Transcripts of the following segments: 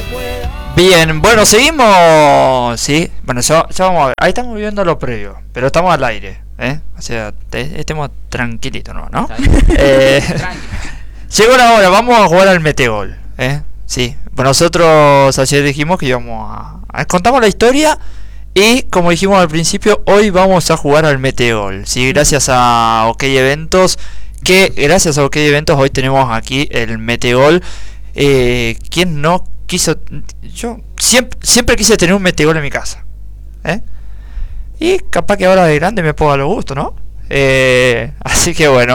Bien, bueno, seguimos. Sí, bueno, ya vamos a ver. Ahí estamos viendo lo previo, pero estamos al aire, ¿eh? O sea, estemos tranquilitos, ¿no? Llegó la hora, vamos a jugar al metegol, ¿eh? Sí, bueno, nosotros ayer dijimos que íbamos a contamos la historia y como dijimos al principio, hoy vamos a jugar al metegol. Sí, gracias a OK Eventos, hoy tenemos aquí el metegol. ¿Quién no quiso? Yo siempre quise tener un metegol en mi casa, ¿eh? Y capaz que ahora de grande me puedo dar los gustos, ¿no? Así que bueno,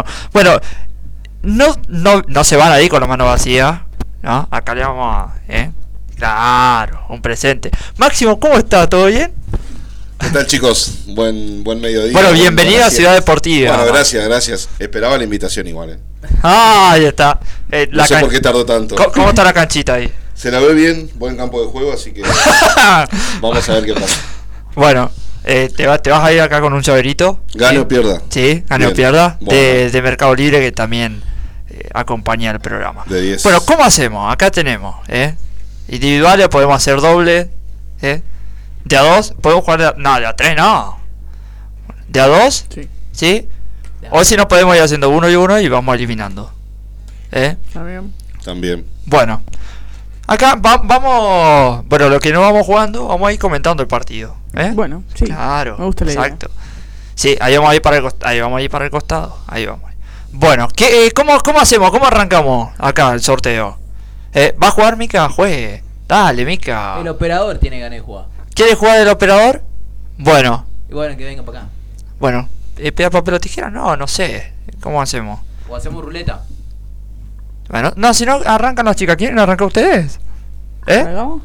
no se van ahí con la mano vacía, ¿no? Acá le vamos a, claro, un presente. Máximo, ¿cómo está? ¿Todo bien? ¿Qué tal, chicos? Buen mediodía. Bueno, bienvenida a Ciudad Deportiva. Bueno, gracias. Esperaba la invitación igual, ahí está. No sé por qué tardó tanto. ¿Cómo está la canchita ahí? Se la ve bien, buen campo de juego, así que vamos a ver qué pasa. Bueno, te vas a ir acá con un llaverito. Gane o pierda. Sí, gane o pierda. Bueno. De Mercado Libre, que también acompaña el programa. De 10. Bueno, ¿cómo hacemos? Acá tenemos, individuales, podemos hacer doble, de a 2, podemos jugar de a 3 no. De a 2, sí. O si no podemos ir haciendo 1 y 1 y vamos eliminando. También. Bueno, acá vamos, lo que no vamos jugando, vamos a ir comentando el partido. Bueno, sí. Claro, me gusta la idea. Exacto. Sí, ahí vamos a ir para el costado. Ahí vamos. Bueno, ¿cómo hacemos? ¿Cómo arrancamos acá el sorteo? ¿Va a jugar Mica? Juegue. Dale, Mica. El operador tiene ganas de jugar. ¿Quiere jugar el operador? Bueno. Y bueno, que venga para acá. Bueno, ¿piedra, papel o tijera? No sé. ¿Cómo hacemos? O hacemos ruleta. Bueno, no, si no arrancan las chicas. ¿Quieren arrancar ustedes? ¿Arrancamos?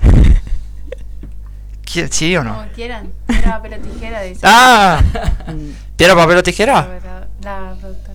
¿Sí o no? Como quieran. Piedra, papel o tijera, dice. ¡Ah! ¿Piedra, papel o tijera? La productora.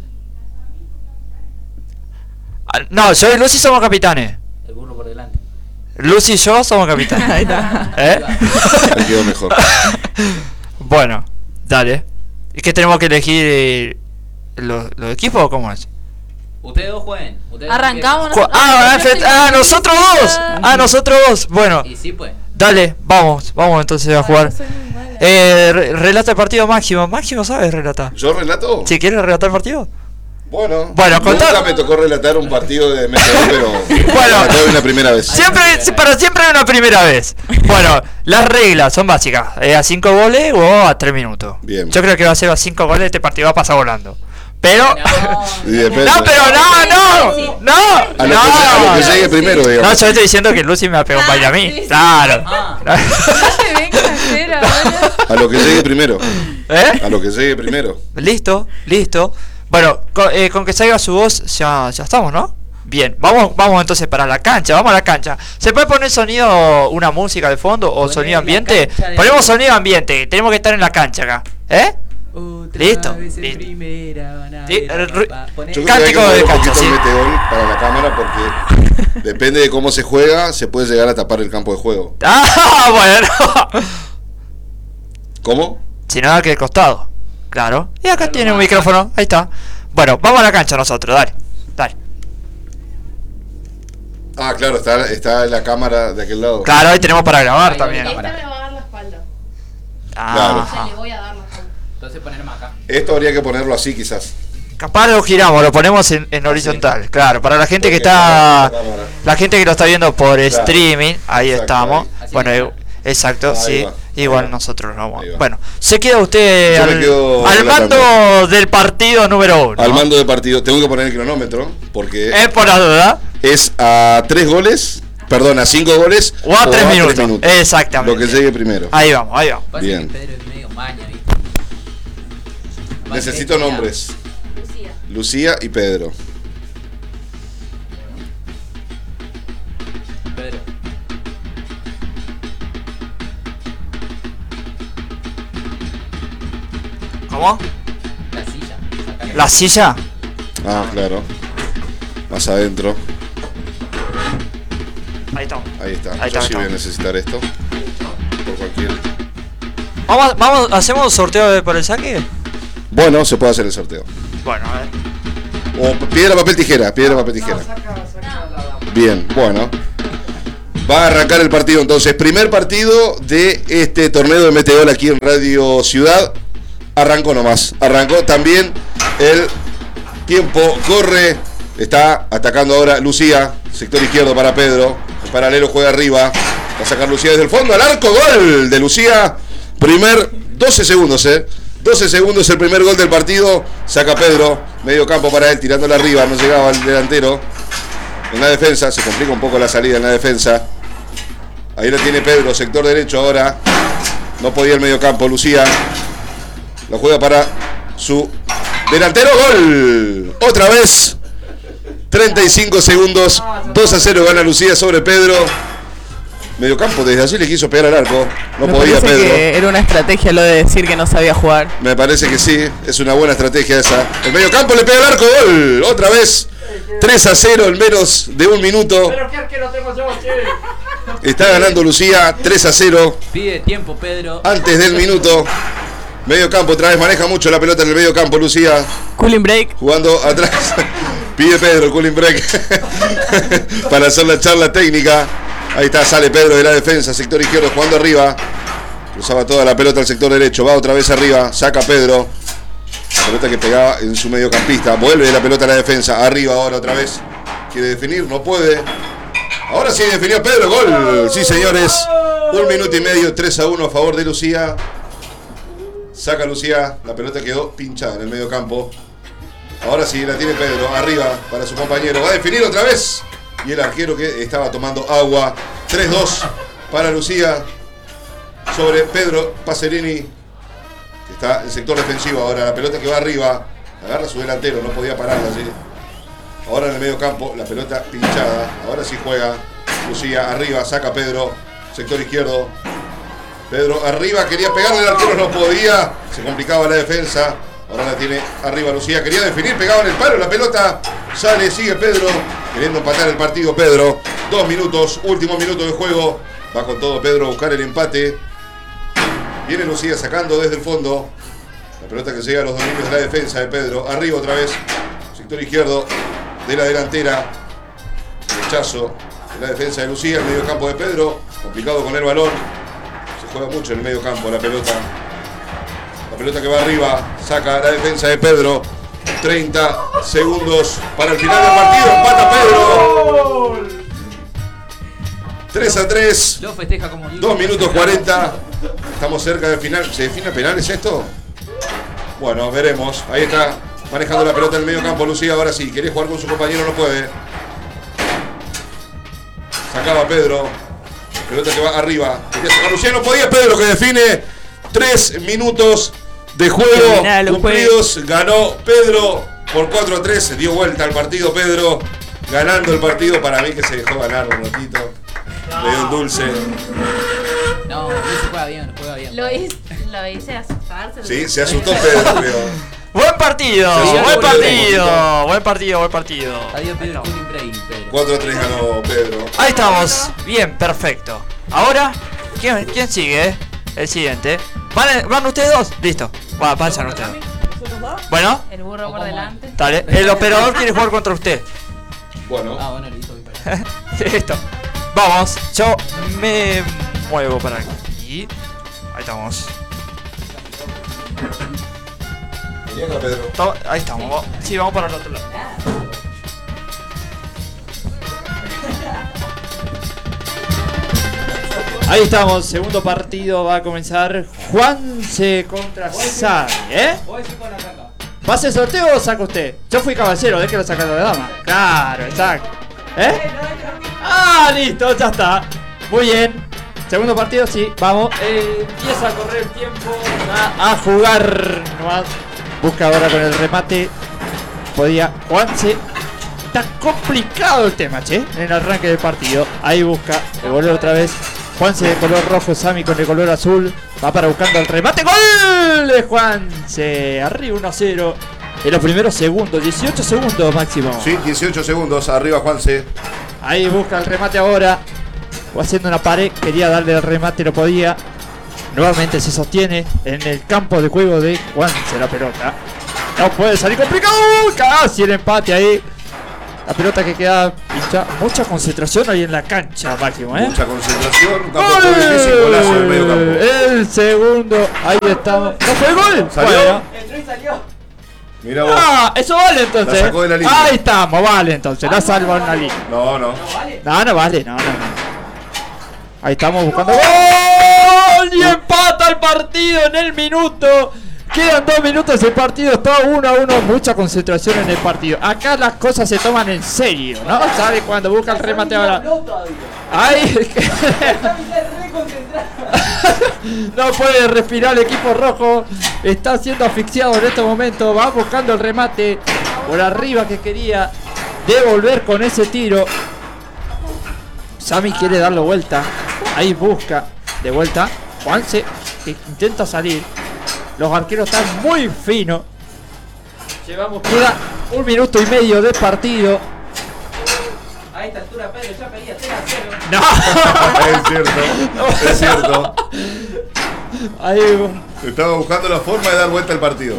No, yo y Lucy somos capitanes. El burro por delante. Lucy y yo somos capitanes. Ahí está. Me quedó mejor. Bueno, dale. ¿Y qué tenemos que elegir? ¿Los equipos o cómo es? Ustedes dos jueguen. Arrancamos. Nosotros dos. Nosotros dos. Bueno. Y sí, pues. Dale, vamos entonces a jugar. Relata el partido Máximo. Máximo sabe relatar. ¿Yo relato? ¿Si quieres relatar el partido? Bueno, contá. Nunca me tocó relatar un partido de metegol, pero bueno, una primera vez. Siempre hay una primera vez. Bueno, las reglas son básicas. A 5 goles o a 3 minutos. Bien. Yo creo que va a ser a 5 goles, este partido va a pasar volando. Pero A lo que llegue primero, digamos. No, yo estoy diciendo que Lucy me va a pegar un baile a mí. Sí. Claro. A lo que llegue primero. A lo que llegue primero. Listo. Bueno, con que salga su voz ya estamos, ¿no? Bien, vamos entonces para la cancha, vamos a la cancha. ¿Se puede poner sonido, una música de fondo o sonido ambiente? Ponemos sonido ambiente, tenemos que estar en la cancha acá, Listo. Yo creo que Cántico hay que de poner un cancha, poquito sí. el metegol para la cámara porque depende de cómo se juega, se puede llegar a tapar el campo de juego. Bueno. ¿Cómo? Si no, que el costado. Claro. Y acá tiene un micrófono, ahí está. Bueno, vamos a la cancha nosotros, dale. Ah, claro, está la cámara de aquel lado. Claro, ahí tenemos para grabar Ahí también. Esta me va a dar la espalda. Claro. O sea, le voy a dar la espalda. Entonces ponerme acá. Esto habría que ponerlo así quizás. Capaz lo giramos, lo ponemos en horizontal, claro, para la gente que Porque está, la cámara. la gente que lo está viendo por streaming, ahí Exacto, estamos. ahí. Bueno, exacto, Ahí sí. va. Igual Ahí va. nosotros no vamos. Ahí va. Bueno, se queda usted Yo me quedo al mando relatando. del partido número 1. Al mando de partido, tengo que poner el cronómetro porque Es por la duda. es a 3 goles, perdón, a 5 goles O a 3 minutos. Exactamente. Lo que llegue primero. Ahí vamos. Pasa Bien. que Pedro es medio maña, ¿viste? Necesito nombres. Lucía y Pedro. Pedro. ¿Cómo? La silla. Sacale. ¿La silla? Ah, claro. Más adentro. Ahí estamos. Ahí está. Ahí Yo está, sí está. voy a necesitar esto. Por cualquier. Vamos, ¿hacemos un sorteo por el saque? Bueno, se puede hacer el sorteo. Bueno, a ver. O piedra, papel, tijera. Piedra, papel, tijera. Bien, bueno. Va a arrancar el partido entonces. Primer partido de este torneo de Meteor aquí en Radio Ciudad. Arrancó nomás. Arrancó también el tiempo. Corre. Está atacando ahora Lucía. Sector izquierdo para Pedro. El paralelo juega arriba. Va a sacar Lucía desde el fondo. Al arco. Gol de Lucía. Primer 12 segundos, 12 segundos el primer gol del partido. Saca Pedro. Medio campo para él. Tirándole arriba. No llegaba el delantero. En la defensa. Se complica un poco la salida en la defensa. Ahí la tiene Pedro, sector derecho ahora. No podía el medio campo, Lucía. La juega para su delantero. ¡Gol! Otra vez. 35 segundos. 2-0 gana Lucía sobre Pedro. Medio campo, desde allí le quiso pegar al arco. No podía parece Pedro. Que era una estrategia lo de decir que no sabía jugar. Me parece que sí. Es una buena estrategia esa. El medio campo le pega al arco. ¡Gol! Otra vez. 3-0 en menos de un minuto. Pero qué arquero tengo yo, che. Está ganando Lucía 3-0 Pide tiempo, Pedro. antes del minuto. Medio campo, otra vez maneja mucho la pelota en el medio campo, Lucía. Cooling break. Jugando atrás. Pide Pedro el cooling break para hacer la charla técnica. Ahí está, sale Pedro de la defensa, sector izquierdo, jugando arriba. Cruzaba toda la pelota al sector derecho, va otra vez arriba, saca Pedro. La pelota que pegaba en su mediocampista. Vuelve la pelota a la defensa, arriba ahora otra vez. Quiere definir, no puede. Ahora sí definió Pedro, gol. Sí, señores. 1 minuto y medio, 3-1 a favor de Lucía. Saca Lucía, la pelota quedó pinchada en el medio campo. Ahora sí, la tiene Pedro, arriba para su compañero. Va a definir otra vez. Y el arquero que estaba tomando agua. 3-2 para Lucía sobre Pedro Pacerini, que está en el sector defensivo ahora. La pelota que va arriba. Agarra su delantero, no podía pararla allí. Ahora en el medio campo, la pelota pinchada. Ahora sí juega Lucía, arriba, saca Pedro, sector izquierdo. Pedro arriba, quería pegarle al arquero, no podía. Se complicaba la defensa. Ahora la tiene arriba Lucía, quería definir, pegaba en el palo, la pelota sale, sigue Pedro, queriendo empatar el partido Pedro. 2 minutos, último minuto de juego. Va con todo Pedro a buscar el empate. Viene Lucía sacando desde el fondo. La pelota que llega a los dominios de la defensa de Pedro. Arriba otra vez, sector izquierdo de la delantera. Rechazo de la defensa de Lucía, el medio campo de Pedro. Complicado con el balón. Se juega mucho en el medio campo la pelota. La pelota que va arriba, saca la defensa de Pedro. 30 segundos para el final del partido. Empata Pedro. 3-3. Lo festeja como 2 minutos 40. Estamos cerca del final. ¿Se define penales esto? Bueno, veremos. Ahí está manejando la pelota en el medio campo Lucía. Ahora sí, quiere jugar con su compañero, no puede. Sacaba Pedro. Pelota que va arriba. Quería sacar Lucía, no podía. Pedro que define. 3 minutos de juego cumplidos. Ganó Pedro por 4-3. Se dio vuelta al partido Pedro. Ganando el partido. Para mí que se dejó ganar un ratito. Le dio un dulce. No, no se juega bien, juega bien. Lo hice asustarse. Sí, se asustó Pedro, creo. Buen partido, Sí, buen sí, partido, buen partido, buen partido. Adiós, Pedro, cooling break, Pedro. 4-3 ganó Pedro. Ahí estamos, bien, perfecto. Ahora, ¿quién sigue? El siguiente. ¿Van ustedes dos? Listo, pasan ustedes. Bueno, El burro por delante. dale. El operador quiere jugar contra usted. Bueno, Ah, bueno, listo. Listo. Vamos, yo me muevo para aquí. Ahí estamos. vení acá Pedro. Ahí estamos. Sí, vamos para el otro lado. Ahí estamos, segundo partido va a comenzar. Juanse contra Sami, ¿Va a ser sorteo o saca usted? Yo fui caballero, ¿de que lo sacaron de dama? Claro, exacto. Ah, listo, ya está. Muy bien. Segundo partido, sí, vamos. Empieza a correr el tiempo. A jugar. Nomás. Busca ahora con el remate. Podía. Juanse. Está complicado el tema, che. En el arranque del partido. Ahí busca. Devolver otra vez. Juanse de color rojo, Sami con el color azul. Va para buscando el remate. ¡Gol de Juanse! Arriba 1-0. En los primeros segundos. 18 segundos máximo. Sí, 18 segundos. Arriba Juanse. Ahí busca el remate ahora. Va haciendo una pared. Quería darle el remate, no podía. Nuevamente se sostiene en el campo de juego de Juanse la pelota. No puede salir complicado. Casi el empate ahí. La pelota que queda pinchada. Mucha concentración ahí en la cancha, Máximo, ¿eh? Mucha concentración. Campo difícil, golazo del medio campo. El segundo. Ahí estamos. ¿No fue gol? ¿Salió? Bueno. Entró y salió. Mira vos. Ah, eso vale entonces. La sacó de la línea. Ahí estamos, vale entonces. La salva en la línea. No. ¿No vale? No vale, no. Ahí estamos buscando gol y empata el partido en el minuto. Quedan 2 minutos, el partido está 1-1, mucha concentración en el partido. Acá las cosas se toman en serio, ¿no? ¿Sabe cuando busca el remate ahora? Ay, no puede respirar el equipo rojo. Está siendo asfixiado en este momento. Va buscando el remate por arriba que quería devolver con ese tiro. Sammy quiere darle vuelta. Ahí busca de vuelta. Juanse que intenta salir. Los arqueros están muy finos. Queda 1 minuto y medio de partido. A esta altura Pedro ya pedía 0-0. No. Es cierto. Ahí Estaba buscando la forma de dar vuelta al partido.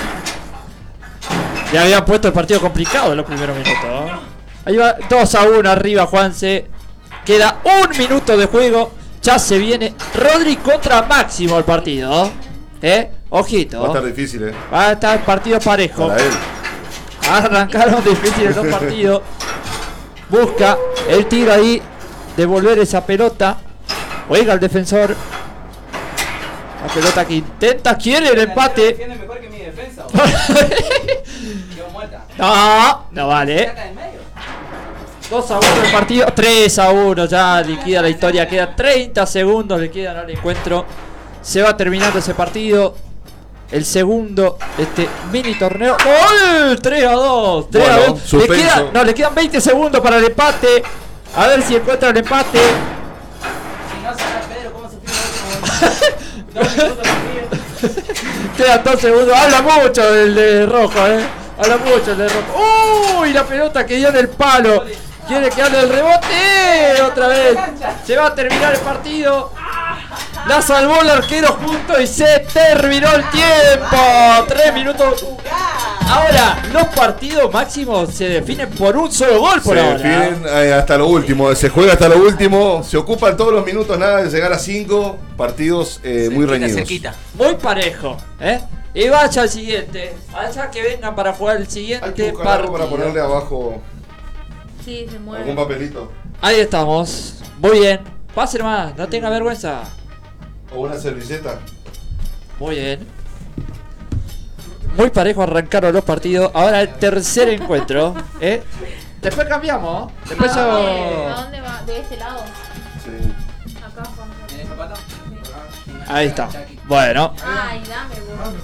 le habían puesto el partido complicado en los primeros minutos, ¿no? Ahí va 2-1 arriba Juanse. Queda 1 minuto de juego. Ya se viene Rodri contra Máximo el partido. Ojito. Va a estar difícil, Va a estar partido parejo. Para él. Arrancaron difíciles los partidos. Busca el tiro ahí. Devolver esa pelota. Juega el defensor. La pelota que intenta. Quiere el empate. Defiende mejor que mi defensa. Quedó muerta. No vale. Saca del medio. 2-1 el partido. 3-1 ya liquida la historia. Queda 30 segundos. Le quedan al encuentro. Se va terminando ese partido. El segundo, este mini torneo. ¡Gol! 3-2. 3-2. Le quedan 20 segundos para el empate. A ver si encuentra el empate. Si no saca Pedro, ¿cómo se firma el último? 2 minutos de Quedan 2 segundos. Habla mucho el de rojo, Habla mucho el de rojo. ¡Uy! La pelota que dio en el palo. Quiere que hable el rebote. Otra vez. Se va a terminar el partido. La salvó el arquero justo y se terminó el tiempo. 3 minutos. Ahora, los partidos máximos se definen por un solo gol por ahora. Se definen hasta lo último. Se juega hasta lo último. Se ocupan todos los minutos, nada de llegar a 5 partidos muy reñidos. Cerquita. Muy parejo, Y vaya al siguiente. Vaya que vengan para jugar el siguiente Hay que buscar algo partido. para ponerle abajo Sí, se mueve. algún papelito. Ahí estamos. Muy bien. Pase más, no tenga vergüenza. O una servilleta. Muy bien. Muy parejo arrancaron los partidos. Ahora el tercer encuentro. Después cambiamos. Después ¿A dónde va? ¿De este lado? Sí. Acá, Juan. ¿En esa pata? Ahí está. Bueno. Ay, dame,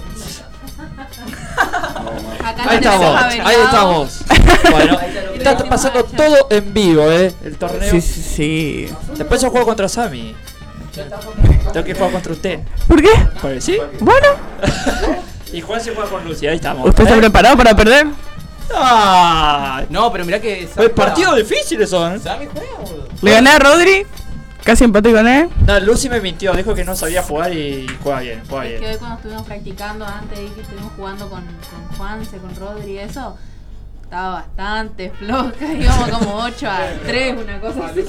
Acá Ahí estamos. Ahí estamos. Bueno. Está pasando todo en vivo, el torneo. Sí. Después yo juego contra Sammy. Tengo que jugar contra usted. ¿Por qué? Pues sí. Bueno, Y Juan se juega con Lucy. Ahí estamos. ¿usted está preparado para perder? Ah, No, pero mirá que. pues partidos difíciles son. Sammy juega, boludo. Le gané a Rodri, casi empaté con él. No, Lucy me mintió. Dijo que no sabía jugar y juega bien. Juega Es que bien. hoy cuando estuvimos practicando antes y que estuvimos jugando con Juanse, con Rodri y eso, estaba bastante floja, íbamos como 8-3, una cosa así.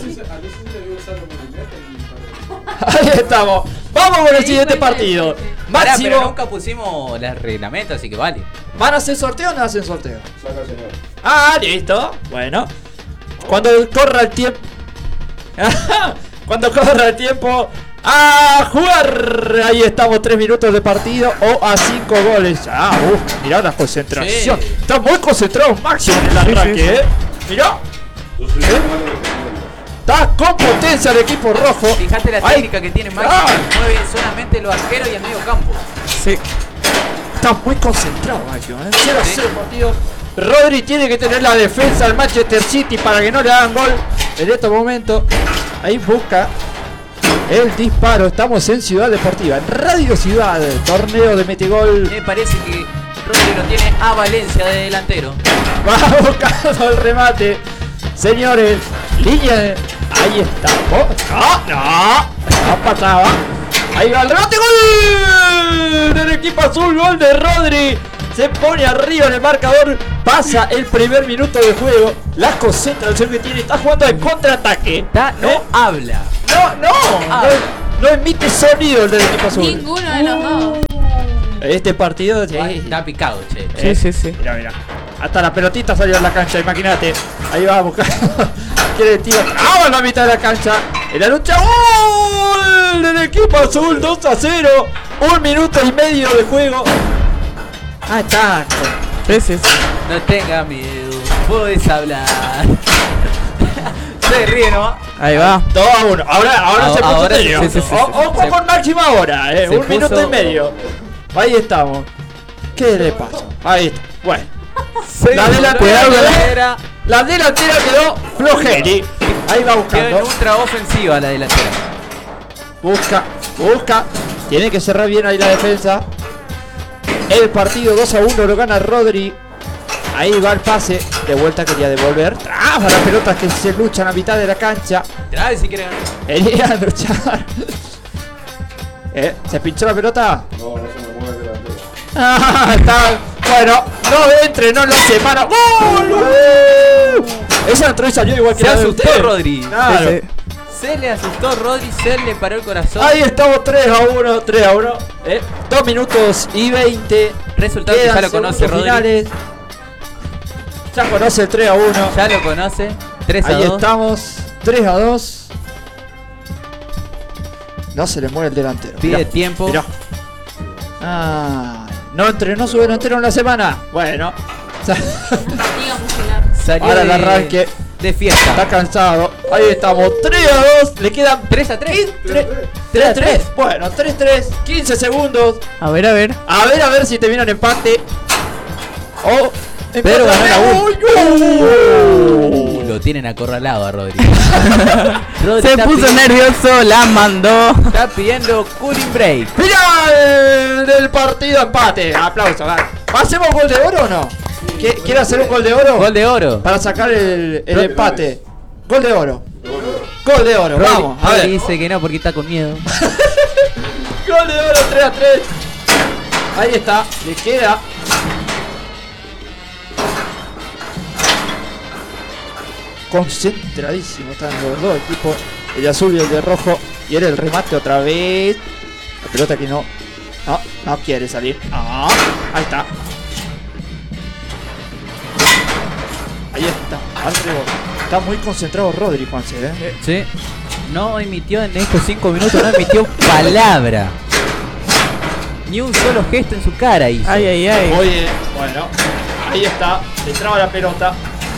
Ahí estamos. Vamos con el siguiente partido. Pará, pero Máximo. nunca pusimos el reglamento, así que vale. ¿Van a hacer sorteo o no hacen sorteo? Saca, señor. Ah, listo. Bueno. Cuando corra el tiempo. Cuando corra el tiempo. ¡A jugar! Ahí estamos, 3 minutos de partido o a 5 goles. Mirá la concentración. Sí. Está muy concentrado Máximo en el arranque, Mirá. Está con potencia el equipo rojo. Fíjate la Ay. técnica que tiene Máximo. Mueve solamente los arqueros y el medio campo. Sí. Está muy concentrado Máximo, 0-0 el partido. Rodri tiene que tener la defensa del Manchester City para que no le hagan gol en este momento. Ahí busca el disparo. Estamos en Ciudad Deportiva, en Radio Ciudad, torneo de Metegol. Me parece que Rodri lo tiene a Valencia de delantero. Va buscando el remate. Señores, línea. Ahí estamos. No pasaba. Ahí va el remate. ¡Gol! Del equipo azul, gol de Rodri. Se pone arriba en el marcador. Pasa el primer minuto de juego. La concentración que tiene. Está jugando de contraataque. No habla. No emite sonido el del equipo azul. Ninguno de los dos. Este partido. Está picado, che. Sí. Mira. Hasta la pelotita salió a la cancha, imagínate. Ahí va a buscar. Quiere el tiro. ¡Ah! En la mitad de la cancha. En la lucha. ¡Gol! Del equipo azul 2-0. 1 minuto y medio de juego. Ah, está. Sí. No tenga miedo, puedes hablar. Se ríe, ¿no? Ahí va. 2-1. Ahora se puso ahora serio. sí. Ojo con máxima hora, se 1 minuto puso- y medio. Ahí estamos. ¿Qué le pasa? Ahí está. Bueno. La delantera quedó flojeri. Ahí va Quedó en buscando. ultra ofensiva la delantera. Busca. Tiene que cerrar bien ahí la defensa. El partido 2-1 lo gana Rodri. Ahí va el pase. De vuelta quería devolver. Traba las pelotas que se luchan a mitad de la cancha. Trae si quiere ganar. Quería luchar. ¿Se pinchó la pelota? No se me mueve delantero. Está. Bueno, no entre, no lo hace mano. ¡Gol! Esa entró y salió igual que Se la de asustó usted. Rodri. Claro. Sí. Se le asustó Rodri, se le paró el corazón. Ahí estamos 3-1. 2 minutos y 20. Resultado que ya Quedan lo conoce segundos Rodri. finales. Ya conoce el 3-1. Ya lo conoce. 3-2. Ahí estamos. 3-2. No se le mueve el delantero. Pide Mirá, tiempo. mirá. Ah, no entrenó su delantero en la semana. Bueno. Fatiga muscular. Salió Ahora el de- arranque. de fiesta. Está cansado. Ahí estamos. 3-2. Le quedan 3-3. 3-3. Bueno, 3-3. 15 segundos. A ver. A ver si termina el empate. Oh. Pero ganó la U. ¡Uy! Lo tienen acorralado a Rodri. Rodri Se está puso pidiendo- nervioso, la mandó. Está pidiendo cooling break. Final del partido, empate. Aplauso. Va. ¿Hacemos gol de oro o no? ¿Quiere hacer un gol de oro? Gol de oro. Para sacar el empate. Gol de oro. Gol de oro. Rodri, Vamos, a Rodri ver. dice que no porque está con miedo. Gol de oro 3-3. Ahí está. Le queda. Concentradísimo están los dos equipos. El de azul y el de rojo. Y era el remate otra vez. La pelota que no quiere salir. Ah, ahí está. Ahí está. Al rebote. Está muy concentrado Rodri, Juanse, Sí. No emitió en estos 5 minutos, no emitió palabra. Ni un solo gesto en su cara hizo. Ay. Muy bien. Bueno, ahí está. Le traba la pelota.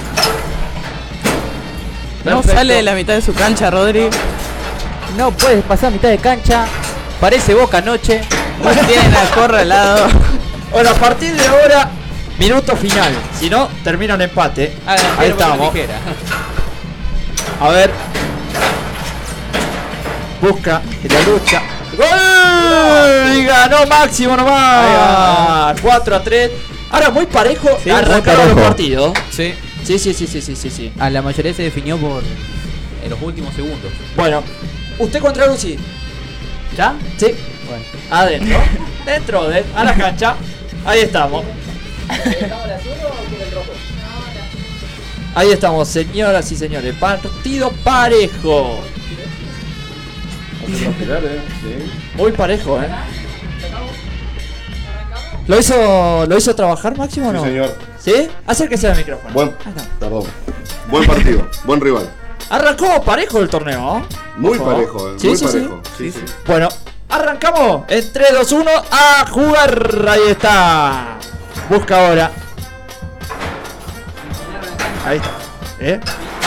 No Perfecto. sale de la mitad de su cancha, Rodri. No puedes pasar a mitad de cancha. Parece Boca anoche. Lo tienen acorralado. Bueno, a partir de ahora, minuto final. Si no, termina un empate. Ahí estamos. A ver. Busca en la lucha. ¡Gol! Y ganó Máximo nomás. 4-3. Ahora muy parejo. Sí, Arrancaron muy los parejo. partidos. Sí. Sí. A la mayoría se definió por en los últimos segundos. Bueno, usted contra Lucy. ¿Ya? Sí. Bueno. Adentro. Dentro de a la cancha. Ahí estamos. Ahí estamos, señoras y señores. Partido parejo. Muy parejo, ¿Lo hizo trabajar Máximo o Sí, no? señor. ¿Sí? Acérquese al micrófono. Perdón. Buen partido, buen rival. Arrancó parejo el torneo, ¿no? Muy Ojo. parejo, Sí, muy sí, sí. parejo. Sí. Bueno, arrancamos en 3, 2, 1 a jugar. Ahí está. Busca ahora. Ahí está.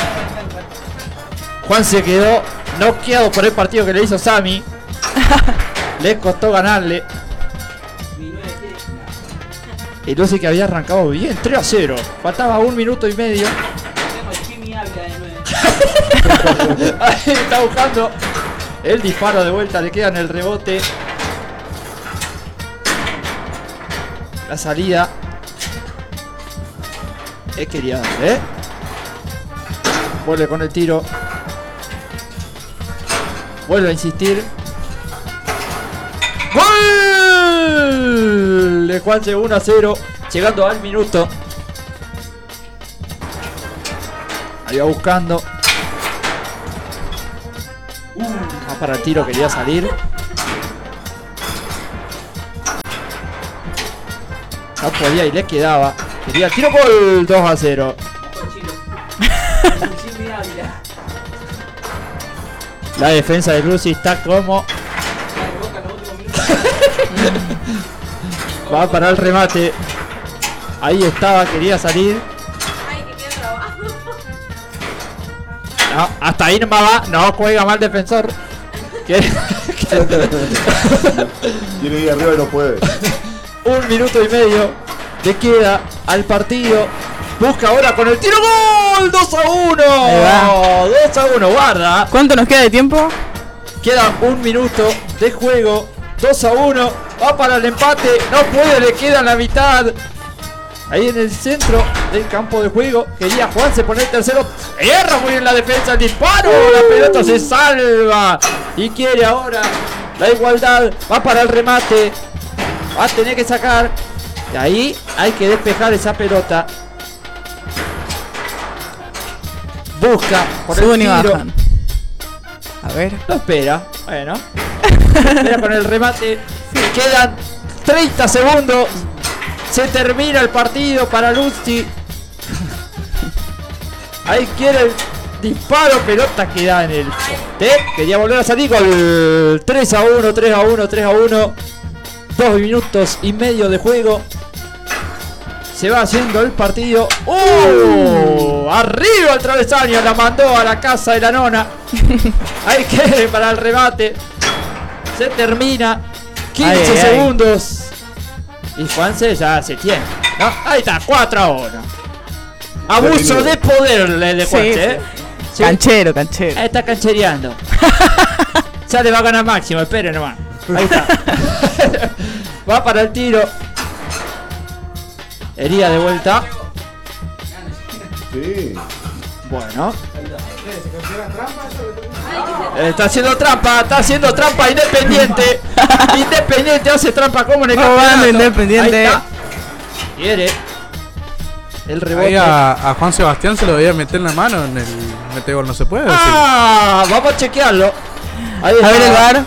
Juan se quedó noqueado por el partido que le hizo Sammy. Le costó ganarle. Y Lucy que había arrancado bien, 3-0. Faltaba 1 minuto y medio. Ahí está buscando el disparo de vuelta, le queda en el rebote. La salida. Quería darle, Vuelve con el tiro. Vuelve a insistir. ¡Gol! De Juanse 1-0. Llegando al minuto. Ahí va buscando. Más para el tiro, quería salir. No podía y le quedaba. Quería el tiro, gol 2-0. La defensa de Lucy está como. Va para el remate. Ahí estaba, quería salir. Ay, que queda trabado. No, hasta ahí no va. No juega mal defensor. Tiene que ir arriba y no puede. 1 minuto y medio le queda al partido. Busca ahora con el tiro. ¡Gol! 2-1. Ahí va. 2-1, guarda. ¿Cuánto nos queda de tiempo? Queda 1 minuto de juego. 2-1. Va para el empate. No puede, le queda la mitad. Ahí en el centro del campo de juego. Quería Juanse poner el tercero. Erra muy bien la defensa. El disparo. La pelota se salva. Y quiere ahora la igualdad. Va para el remate. Va a tener que sacar. Y ahí hay que despejar esa pelota. Busca por el Suben y tiro. bajan. A ver. Lo espera. Bueno. Espera con el remate. Quedan 30 segundos. Se termina el partido para Lucy. Ahí quiere el disparo. Pelota queda en el poste. Quería volver a salir con el 3-1, 3-1, 3-1. 2 minutos y medio de juego. Se va haciendo el partido. Arriba el travesaño. La mandó a la casa de la nona. Ahí quiere para el remate. Se termina. 15 Ay, ay, ay. segundos. Y Juanse ya se tiene. ¿No? Ahí está, 4-1. Abuso de poder de Sí, Juanse, sí. ¿eh? Sí. Canchero, canchero. Ahí está canchereando. Ya le va a ganar Máximo, espere nomás. Ahí está. Va para el tiro. Herida de vuelta. Sí. Bueno. Está haciendo trampa Independiente. Independiente hace trampa como en el Jugando campeonato. Independiente. Ahí está. Quiere el rebote. Ahí a Juan Sebastián se lo debía meter en la mano en el mete gol, no se puede decir. Vamos a chequearlo. Ahí A está. ver el VAR.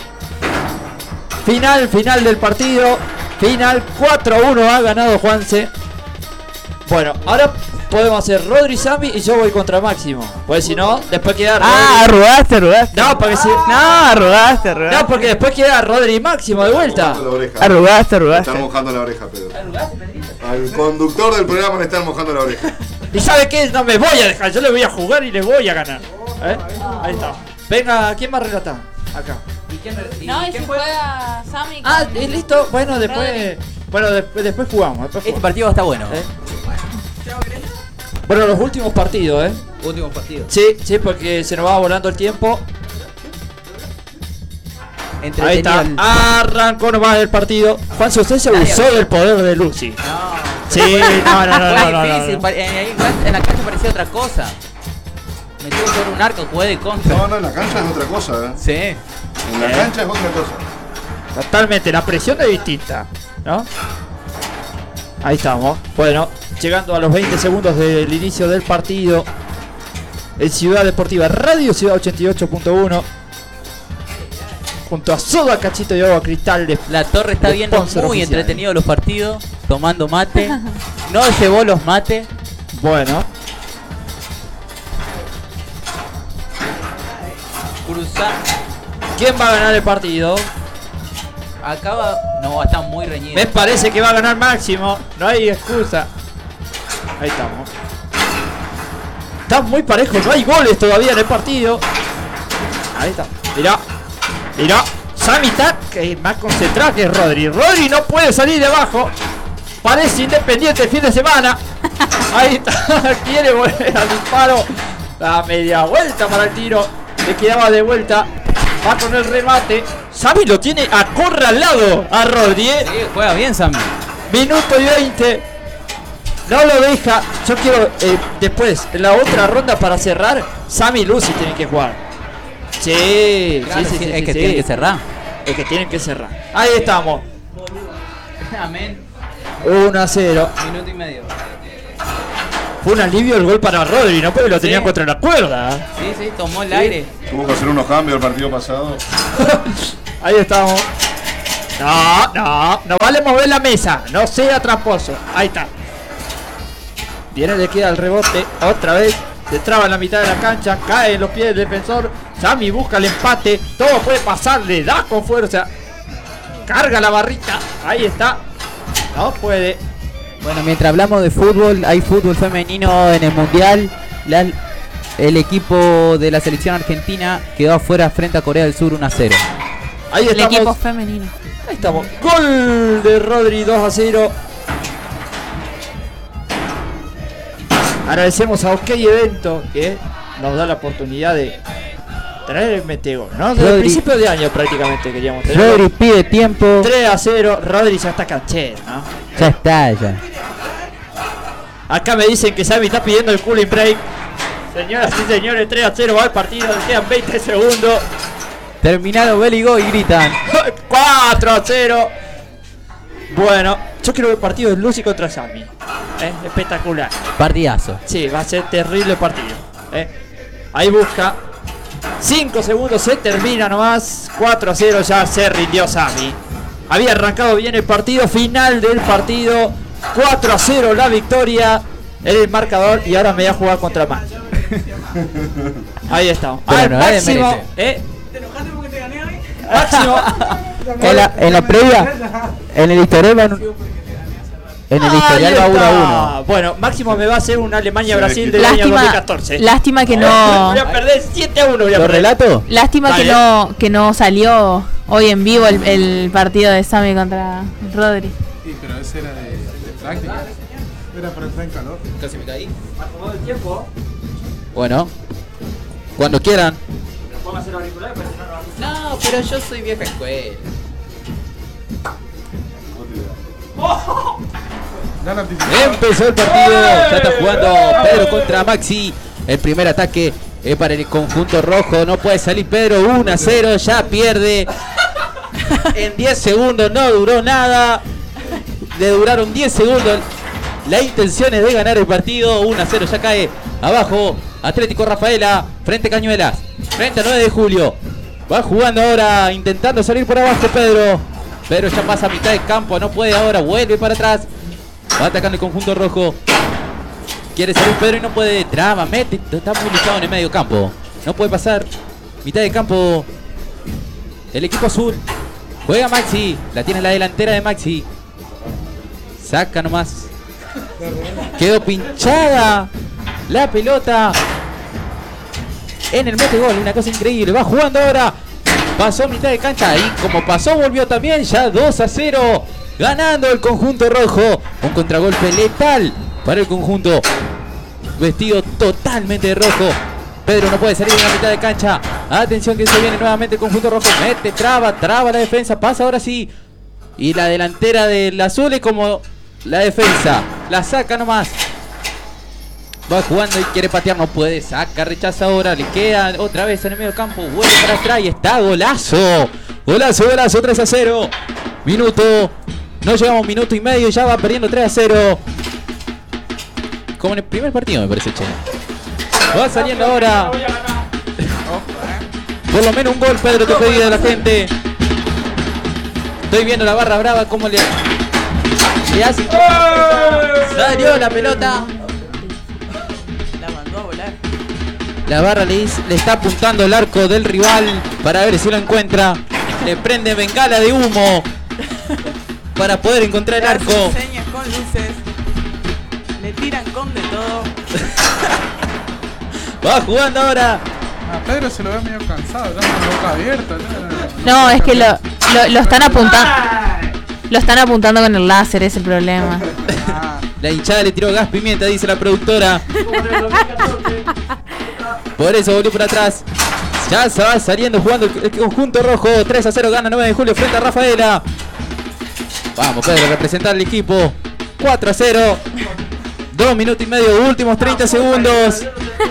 Final del partido. Final 4-1 ha ganado Juanse. Bueno, ahora podemos hacer Rodri, Sammy y yo voy contra Máximo. Pues si no, después queda Rodri. Arrugaste. No, porque si... No, arrugaste. No, porque después queda Rodri y Máximo de vuelta. Mojando la oreja. Arrugaste. Le están mojando la oreja, Pedro. Al conductor del programa le están mojando la oreja. ¿Y sabe qué? No me voy a dejar, yo le voy a jugar y le voy a ganar. Ahí está. Venga, ¿quién va a relatar? Acá. No, y si juega Sammy. Listo. Bueno, después... Rodri. Bueno, después jugamos. Este partido está bueno. Bueno, los últimos partidos, Último partido. Sí, porque se nos va volando el tiempo. Ahí está. Arrancó nomás el partido. Juanse, usted se abusó del poder de Lucy. No. Sí, no. Difícil. En la cancha parecía otra cosa. Metió sobre un arco, jugué de contra. No, en la cancha es otra cosa, ¿eh? Sí. En la cancha es otra cosa. Totalmente, la presión es distinta, ¿no? Ahí estamos. Bueno, llegando a los 20 segundos del inicio del partido. En Ciudad Deportiva Radio Ciudad 88.1. Junto a Soda Cachito de Agua Cristal de La Torre está de viendo sponsor muy oficial. entretenido los partidos, tomando mate. No llevó los mates. Bueno, Cruzar. ¿quién va a ganar el partido? Acaba. No, está muy reñido. Me parece que va a ganar Máximo. No hay excusa. Ahí estamos. Está muy parejo. No hay goles todavía en el partido. Ahí está. Mirá. Sammy está más concentrado que Rodri. Rodri no puede salir de abajo. Parece Independiente el fin de semana. Ahí está. Quiere volver al disparo. La media vuelta para el tiro. Le quedaba de vuelta. Va con el remate. Sammy lo tiene acorralado a Rodri. Sí, juega bien, Sammy. Minuto y 20. No lo deja. Yo quiero después, en la otra ronda para cerrar, Sammy y Lucy tienen que jugar. Sí, Claro, sí, es que tiene que cerrar. Es que tienen que cerrar. Ahí estamos. Amén. 1-0. Minuto y medio. Fue un alivio el gol para Rodri, ¿no? Porque lo tenían Sí. contra la cuerda. Sí, tomó el aire. Tuvo que hacer unos cambios el partido pasado. Ahí estamos. No vale mover la mesa. No sea tramposo. Ahí está. Viene, le queda el rebote. Otra vez. Se traba en la mitad de la cancha. Cae en los pies del defensor. Sammy busca el empate. Todo puede pasar. Le da con fuerza. Carga la barrita. Ahí está. No puede. Bueno, mientras hablamos de fútbol, hay fútbol femenino en el Mundial. El equipo de la selección argentina quedó afuera frente a Corea del Sur 1-0. Ahí El estamos. equipo femenino. Ahí estamos. Gol de Rodri 2-0. Agradecemos a OK Evento que nos da la oportunidad de traer el metegol, ¿no? Desde el Rodri. principio de año prácticamente queríamos tener. Rodri pide tiempo. 3-0. Rodri ya está canchero, ¿no? Ya está, ya. Acá me dicen que Sammy está pidiendo el cooling break. Señoras y señores, 3-0 va el partido. Le quedan 20 segundos. Terminado Beligo y gritan. 4-0. Bueno, yo quiero ver el partido de Lucy contra Sammy. Espectacular. Partidazo. Sí, va a ser terrible el partido. Ahí busca. 5 segundos, se termina nomás. 4-0, ya se rindió Sammy. Había arrancado bien el partido, final del partido. 4-0 la victoria en el marcador. Y ahora me voy a jugar contra Max. Ahí estamos. Pero Al no, máximo. merece. Máximo. En la previa, en el historial va en el historial va Ahí 1-1. está. Bueno, máximo me va a hacer un Alemania-Brasil del año 2014. Lástima que no. Voy a perder 7-1. Voy a ¿Lo perder. relato? Lástima que Dale. no salió hoy en vivo el partido de Sammy contra Rodri. Sí, pero ese era de práctica. Era para entrar en calor. Casi me caí. Bueno, cuando quieran. No, pero yo soy vieja escuela. Ya la anticipaba. Empezó el partido, ya está jugando Pedro contra Maxi. El primer ataque es para el conjunto rojo. No puede salir Pedro, 1-0, ya pierde. En 10 segundos no duró nada. Le duraron 10 segundos. La intención es de ganar el partido. 1-0, ya cae abajo. Atlético Rafaela, frente Cañuelas, frente a 9 de julio. Va jugando ahora, intentando salir por abajo Pedro. Pedro ya pasa a mitad de campo, no puede ahora, vuelve para atrás. Va atacando el conjunto rojo. Quiere salir Pedro y no puede. Traba, mete, está muy luchado en el medio campo. No puede pasar. Mitad de campo. El equipo azul. Juega Maxi. La tiene la delantera de Maxi. Saca nomás. Quedó pinchada la pelota en el mete gol. Una cosa increíble. Va jugando ahora. Pasó mitad de cancha. Y como pasó, volvió también. Ya 2-0. Ganando el conjunto rojo. Un contragolpe letal para el conjunto vestido totalmente de rojo. Pedro no puede salir en la mitad de cancha. Atención que se viene nuevamente el conjunto rojo. Mete, traba la defensa. Pasa ahora sí. Y la delantera del azul es como la defensa. La saca nomás. Va jugando y quiere patear. No puede. Saca, rechaza ahora. Le queda otra vez en el medio campo. Vuelve para atrás y está. Golazo. Golazo, 3-0. Minuto. No llegamos a un minuto y medio y ya va perdiendo 3-0. Como en el primer partido me parece, che. Va saliendo ahora. Por lo menos un gol, Pedro, te pedí de la gente. Estoy viendo la barra brava como le hace. Salió la pelota. La mandó a volar. La barra le está apuntando el arco del rival para ver si lo encuentra. Le prende bengala de humo para poder encontrar el arco. Señas con luces. Le tiran con de todo. Va jugando ahora. A Pedro se lo ve medio cansado, está con la boca abierta. No, es que lo están apuntando. Lo están apuntando con el láser, es el problema. Ah, La hinchada le tiró gas pimienta, dice la productora. Por eso volvió por atrás. Ya se va saliendo jugando el conjunto rojo. 3-0 gana 9 de julio frente a Rafaela. Vamos, Pedro, a representar al equipo. 4-0. 2 minutos y medio, últimos 30 segundos.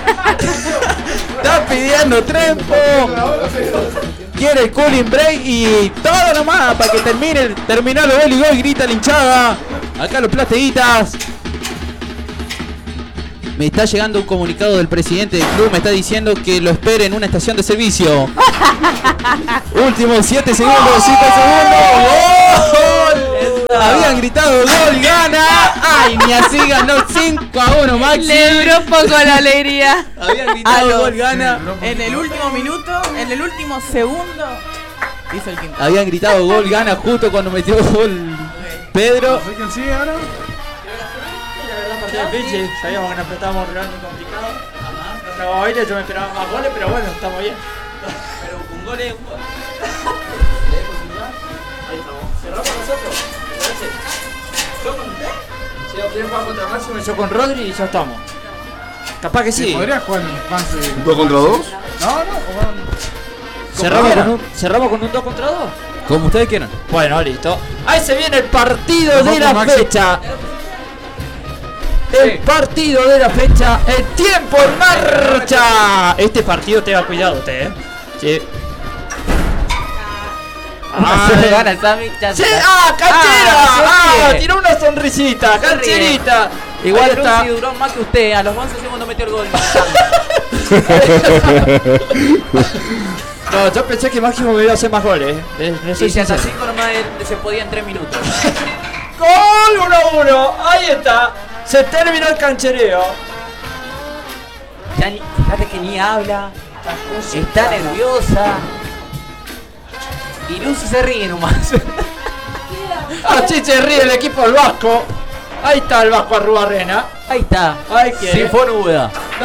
Está pidiendo tiempo. Quiere el cooling break y todo nomás para que termine. Terminó el gol y grita la hinchada. Acá los plateguitas. Me está llegando un comunicado del presidente del club. Me está diciendo que lo espere en una estación de servicio. Últimos 7 segundos. 5 segundos. ¡Gol! Habían gritado gol, gana. Ay, ni así ganó 5-1 Maxi. Le duró poco la alegría. Habían A gritado los- gol, gana. En el último minuto, en el último segundo, hizo el quinto. Habían gritado gol, gana justo cuando metió gol Pedro. ¿Soy quien sigue ahora? Sabíamos que nos estábamos realmente complicados. No acababa bien, yo me esperaba más goles, pero bueno, estamos bien. Pero un gol es un gol. Ahí estamos. Cerramos nosotros. ¿Te parece? ¿Yo con usted? Si no quieren jugar contra Máximo, yo con Rodri y ya estamos. Capaz que sí. ¿Podrías jugar más? 2 contra 2. No, ¿Cerramos con un 2 contra 2? Como ustedes quieran. Bueno, listo. Ahí se viene el partido de Nosotros, la Maxi. fecha. El partido de la fecha. El tiempo en marcha. Este partido tenga cuidado usted, Sí. Se gana el Sammy, ya Sí, está. canchera. sonríe. Tiró una sonrisita, cancherita. Igual Ahí está. Lucy duró más que usted, a los 11 segundos metió el gol. No, yo pensé que Máximo me iba a hacer más goles. Y si hasta 5 nomás se podía en 3 minutos. Gol 1-1. Ahí está. Se terminó el canchereo. Ya fíjate que ni habla, está nerviosa. Y Lucy se ríe nomás. Así se ríe el equipo del Vasco. Ahí está el Vasco Arrubarrena. Ahí está. Ahí quiere. Sinfonuda.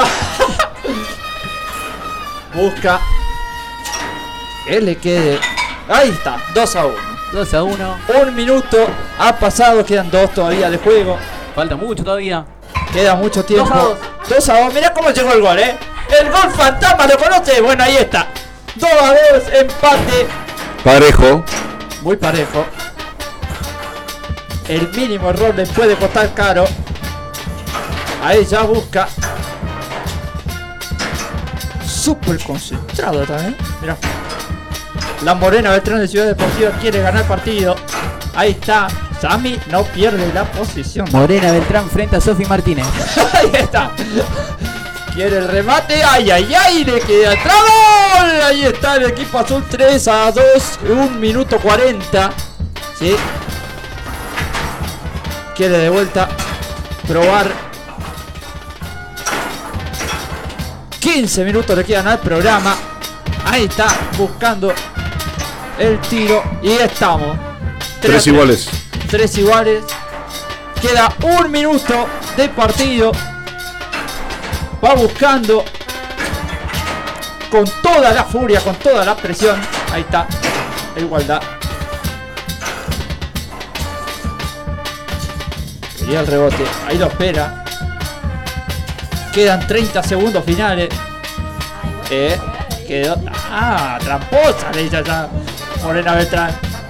Busca. Que le quede. Ahí está. 2-1. 2-1. Un minuto ha pasado. Quedan 2 todavía de juego. Falta mucho todavía. Queda mucho tiempo. 2-2. 2-2. Mirá cómo llegó el gol, El gol fantasma, ¿lo conoce? Bueno, ahí está. 2-2. Empate. Parejo. Muy parejo. El mínimo error le puede costar caro. Ahí ya busca. Súper concentrado también. Mirá. La Morena Beltrán de Ciudad Deportiva quiere ganar el partido. Ahí está. Sammy no pierde la posición. Morena Beltrán frente a Sofi Martínez. Ahí está. Quiere el remate. Ay, ay, ay. Le queda el gol. Ahí está el equipo azul 3-2. 1 minuto 40. Sí. Quiere de vuelta probar. 15 minutos le quedan al programa. Ahí está buscando el tiro. Y estamos. 3 iguales. 3 iguales. Queda 1 minuto de partido. Va buscando con toda la furia, con toda la presión. Ahí está. La igualdad. Quería el rebote. Ahí lo espera. Quedan 30 segundos finales. Quedó. Tramposa, le dice allá Morena Beltrán.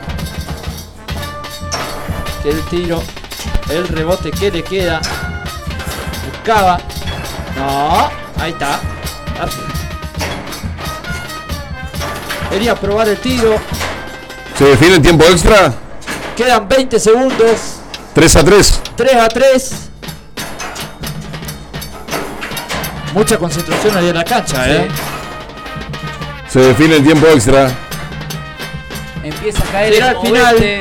Que el tiro. El rebote que le queda. Buscaba. No. Ahí está. Quería probar el tiro. ¿Se define en tiempo extra? Quedan 20 segundos. 3-3. 3-3. Mucha concentración ahí en la cancha, Se define en tiempo extra. Empieza a caer Tira el al final. movete.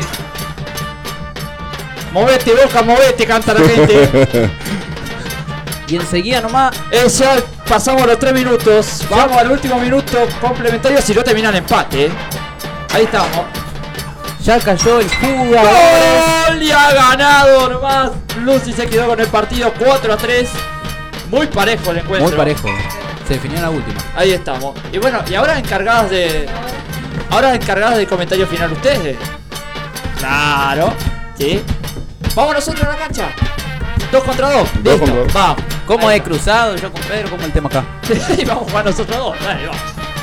Movete, Boca, movete, canta la gente. Y enseguida nomás. Ya pasamos los 3 minutos. Vamos al último minuto complementario. Si no termina el empate. Ahí estamos. Ya cayó el jugador. ¡Gol! Y ha ganado nomás. Lucy se quedó con el partido 4-3. Muy parejo el encuentro. Muy parejo. Se definió en la última. Ahí estamos. Y bueno, y ahora encargadas de. Ahora encargadas del comentario final ustedes. Claro. Sí. Vamos nosotros a la cancha. 2 contra 2. Dos contra dos. Vamos. ¿Cómo Ahí he cruzado? Yo con Pedro, ¿cómo el tema acá? Y vamos a jugar nosotros 2. Dale, vamos.